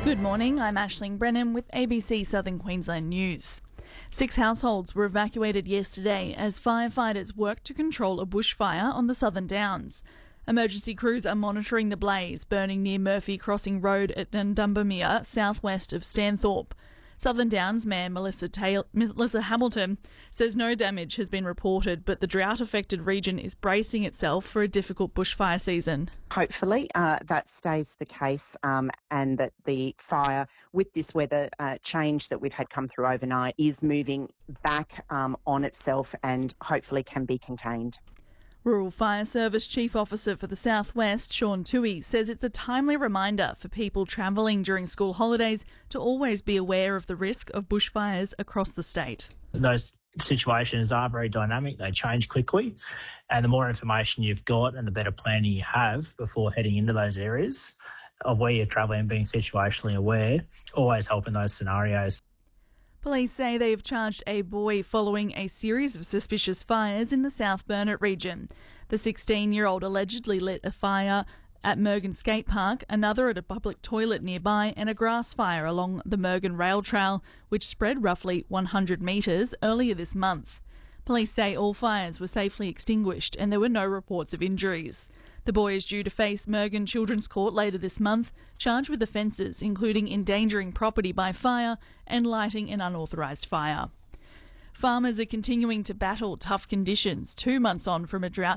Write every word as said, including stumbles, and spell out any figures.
Good morning, I'm Aisling Brennan with A B C Southern Queensland News. Six households were evacuated yesterday as firefighters worked to control a bushfire on the Southern Downs. Emergency crews are monitoring the blaze burning near Murphy Crossing Road at Ndumbermere, southwest of Stanthorpe. Southern Downs Mayor Melissa, Taylor, Melissa Hamilton says no damage has been reported, but the drought-affected region is bracing itself for a difficult bushfire season. Hopefully uh, that stays the case um, and that the fire, with this weather uh, change that we've had come through overnight, is moving back um, on itself and hopefully can be contained. Rural Fire Service Chief Officer for the South West, Sean Toohey, says it's a timely reminder for people travelling during school holidays to always be aware of the risk of bushfires across the state. Those situations are very dynamic, they change quickly, and the more information you've got and the better planning you have before heading into those areas of where you're travelling and being situationally aware, always help in those scenarios. Police say they have charged a boy following a series of suspicious fires in the South Burnett region. The sixteen-year-old allegedly lit a fire at Mergen Skate Park, another at a public toilet nearby, and a grass fire along the Mergen Rail Trail, which spread roughly one hundred metres earlier this month. Police say all fires were safely extinguished and there were no reports of injuries. The boy is due to face Mergen Children's Court later this month, charged with offences including endangering property by fire and lighting an unauthorised fire. Farmers are continuing to battle tough conditions two months on from a drought